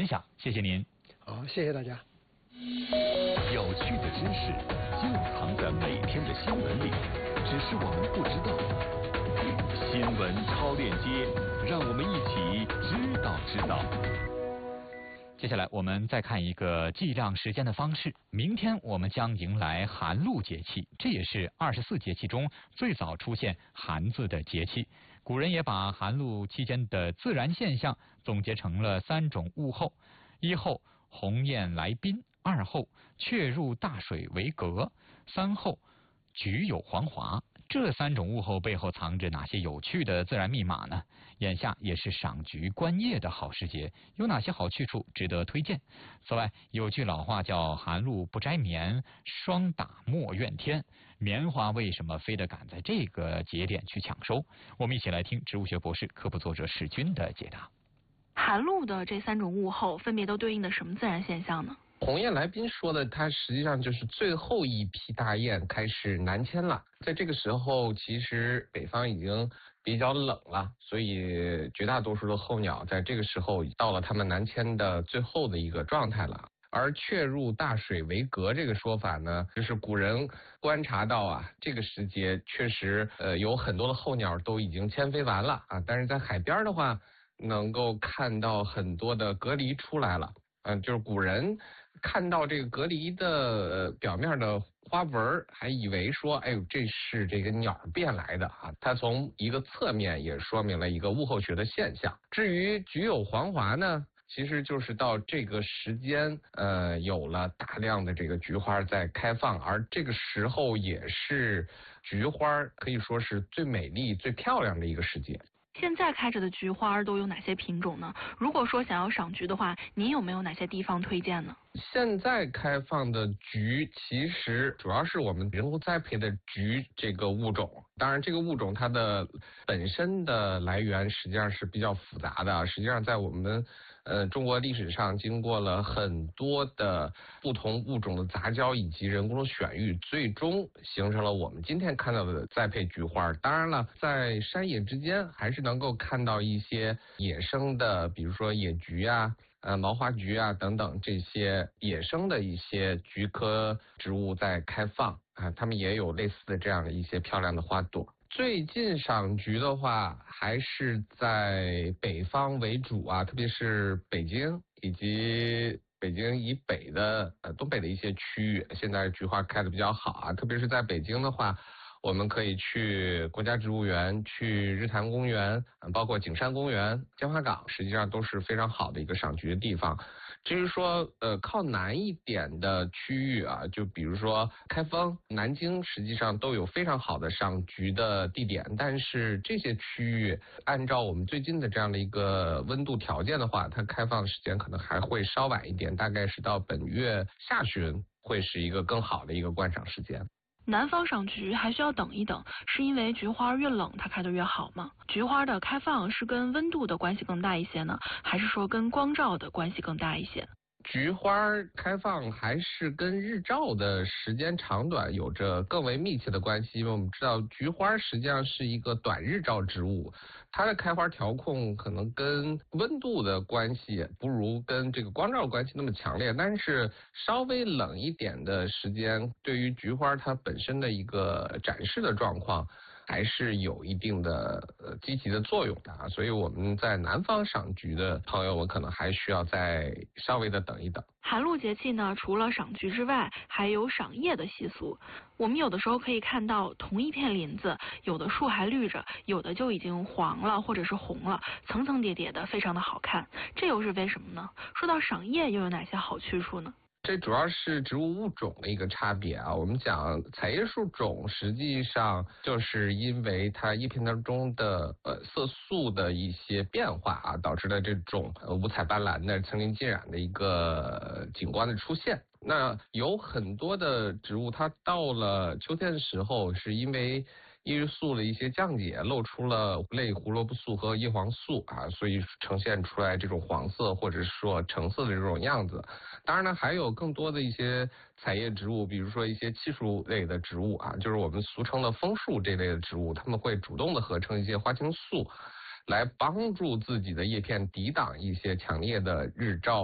分享，谢谢您。 好，谢谢大家。 有趣的知识就藏在每天的新闻里，只是我们不知道。新闻超链接，让我们一起知道。 接下来我们再看一个计量时间的方式。明天我们将迎来寒露节气，这也是24节气中最早出现寒字的节气。古人也把寒露期间的自然现象总结成了3种物候：一候鸿雁来宾，二候雀入大水为阁，三候菊有黄华。这3种物候背后藏着哪些有趣的自然密码呢？眼下也是赏菊观叶的好时节，有哪些好去处值得推荐？此外，有句老话叫寒露不摘棉，霜打莫怨天。棉花为什么非得赶在这个节点去抢收？我们一起来听植物学博士、科普作者史军的解答。 寒露的这3种物候分别都对应的什么自然现象呢？ 鸿雁来宾说的，它实际上就是最后一批大雁开始南迁了。在这个时候，其实北方已经比较冷了，所以绝大多数的候鸟在这个时候到了它们南迁的最后的一个状态了。而雀入大水为阁这个说法呢，就是古人观察到啊，这个时节确实有很多的候鸟都已经迁飞完了啊，但是在海边的话，能够看到很多的蛤蜊出来了。就是古人看到这个蛤蜊的表面的花纹，还以为说，哎呦，这是这个鸟变来的啊。它从一个侧面也说明了一个物候学的现象。至于菊有黄华呢，其实就是到这个时间，有了大量的这个菊花在开放，而这个时候也是菊花可以说是最美丽、最漂亮的一个时节。 现在开着的菊花都有哪些品种呢？如果说想要赏菊的话，您有没有哪些地方推荐呢？ 现在开放的菊其实主要是我们人工栽培的菊这个物种，当然这个物种它的本身的来源实际上是比较复杂的，实际上在我们中国历史上经过了很多的不同物种的杂交以及人工的选育，最终形成了我们今天看到的栽培菊花。当然了，在山野之间还是能够看到一些野生的，比如说野菊啊、毛花菊啊等等这些野生的一些菊科植物在开放啊，它们也有类似的这样的一些漂亮的花朵。最近赏菊的话，还是在北方为主啊，特别是北京以及北京以北的东北的一些区域，现在菊花开的比较好啊。特别是在北京的话，我们可以去国家植物园、去日坛公园，包括景山公园、江华港，实际上都是非常好的一个赏菊的地方。至于说靠南一点的区域啊，就比如说开封、南京，实际上都有非常好的赏菊的地点。但是这些区域按照我们最近的这样的一个温度条件的话，它开放的时间可能还会稍晚一点，大概是到本月下旬会是一个更好的一个观赏时间。 南方赏菊还需要等一等，是因为菊花越冷它开得越好吗？菊花的开放是跟温度的关系更大一些呢，还是说跟光照的关系更大一些？ 菊花开放还是跟日照的时间长短有着更为密切的关系，因为我们知道菊花实际上是一个短日照植物，它的开花调控可能跟温度的关系不如跟这个光照关系那么强烈，但是稍微冷一点的时间，对于菊花它本身的一个展示的状况还是有一定的积极的作用的啊，所以我们在南方赏菊的朋友们可能还需要再稍微的等一等。 寒露节气呢，除了赏菊之外，还有赏叶的习俗。我们有的时候可以看到同一片林子，有的树还绿着，有的就已经黄了或者是红了，层层叠叠的，非常的好看。这又是为什么呢？说到赏叶，又有哪些好去处呢？ 这主要是植物物种的一个差别啊。我们讲彩叶树种，实际上就是因为它叶片当中的色素的一些变化啊，导致了这种五彩斑斓的层林尽染的一个景观的出现。那有很多的植物，它到了秋天的时候，是因为叶绿素的一些降解，露出了类胡萝卜素和叶黄素啊，所以呈现出来这种黄色或者说橙色的这种样子。当然呢，还有更多的一些彩叶植物，比如说一些漆树类的植物啊，就是我们俗称的枫树这类的植物，它们会主动的合成一些花青素，来帮助自己的叶片抵挡一些强烈的日照